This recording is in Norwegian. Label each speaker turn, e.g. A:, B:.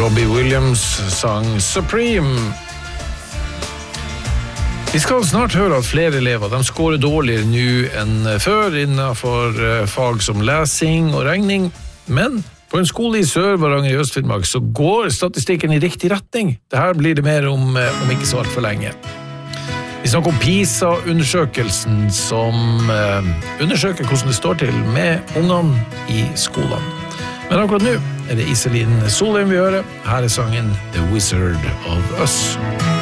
A: Robbie Williams sang Supreme. Vi skal snart høre at flere elever de skårer dårligere nå enn før innenfor fag som lesing og regning, men på en skole i Sør-Varanger i Øst-Finnmark så går statistikken i riktig retning. Dette blir det mer om ikke så alt for lenge. Vi snakker om PISA-undersøkelsen som undersøker hvordan det står til med ungene i skolen. Men akkurat nå det Iselin Solheim vi hører. Her sangen The Wizard of Us.